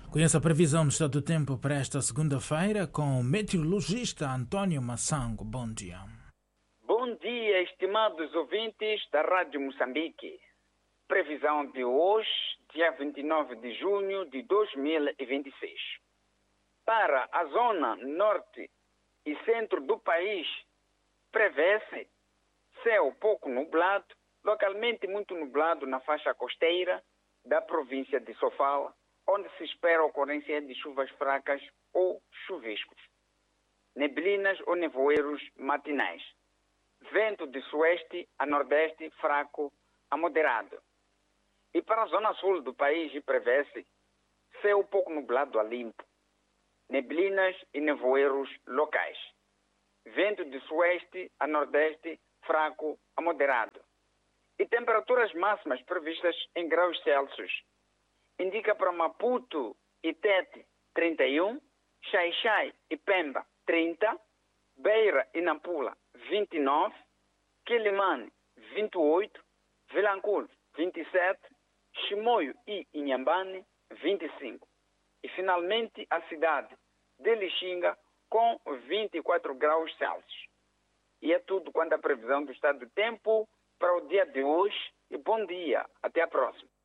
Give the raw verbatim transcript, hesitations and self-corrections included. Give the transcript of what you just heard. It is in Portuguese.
Conheça a previsão do estado do tempo para esta segunda-feira com o meteorologista Antônio Massango. Bom dia. Bom dia, estimados ouvintes da Rádio Moçambique. Previsão de hoje, dia vinte e nove de junho de dois mil e vinte e seis. Para a zona norte e centro do país, prevê-se céu pouco nublado, localmente muito nublado na faixa costeira da província de Sofala, onde se espera a ocorrência de chuvas fracas ou chuviscos, neblinas ou nevoeiros matinais. Vento de sueste a nordeste fraco a moderado. E para a zona sul do país prevê-se céu pouco nublado a limpo, neblinas e nevoeiros locais. Vento de sueste a nordeste fraco a moderado. E temperaturas máximas previstas em graus Celsius. Indica para Maputo e Tete trinta e um, Xai-Xai e Pemba trinta, Beira e Nampula vinte e nove, Quilimane vinte e oito, Vilanculo vinte e sete, Chimoio e Inhambane vinte e cinco. E finalmente a cidade de Lixinga com vinte e quatro graus Celsius. E é tudo quanto a previsão do estado do tempo para o dia de hoje. E bom dia, até a próxima.